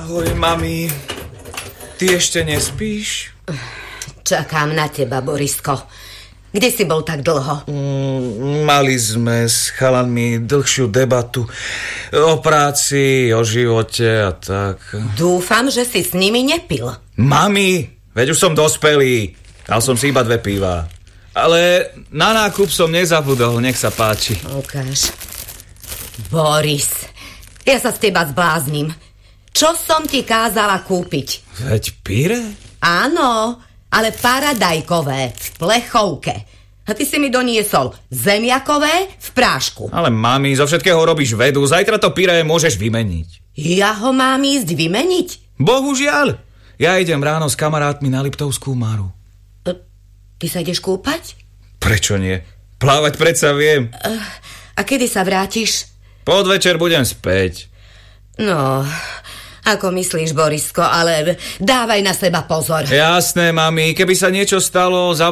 Ahoj, mami. Ty ešte nespíš? Čakám na teba, Borisko. Kde si bol tak dlho? Mali sme s chalanmi dlhšiu debatu o práci, o živote a tak. Dúfam, že si s nimi nepil. Mami, veď už som dospelý. Dal som si iba 2 pivá. Ale na nákup som nezabudol, nech sa páči. Ukáž. Boris, ja sa z teba zbláznim. Čo som ti kázala kúpiť? Veď pire? Áno, ale paradajkové v plechovke. A ty si mi doniesol zemiakové v prášku. Ale mami, zo všetkého robíš vedu. Zajtra to pire môžeš vymeniť. Ja ho mám ísť vymeniť? Bohužiaľ. Ja idem ráno s kamarátmi na Liptovskú Maru. Ty sa ideš kúpať? Prečo nie? Plávať predsa viem. A kedy sa vrátiš? Podvečer budem späť. No, ako myslíš, Borisko, ale dávaj na seba pozor. Jasné, mami, keby sa niečo stalo,